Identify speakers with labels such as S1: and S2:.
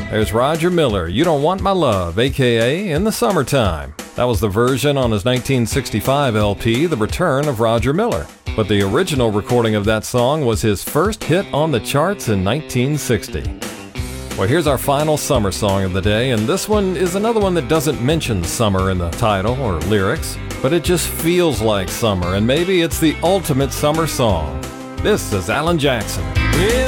S1: There's Roger Miller, You Don't Want My Love, aka In the Summertime. That was the version on his 1965 LP, The Return of Roger Miller. But the original recording of that song was his first hit on the charts in 1960. Well, here's our final summer song of the day, and this one is another one that doesn't mention summer in the title or lyrics, but it just feels like summer, and maybe it's the ultimate summer song. This is Alan Jackson.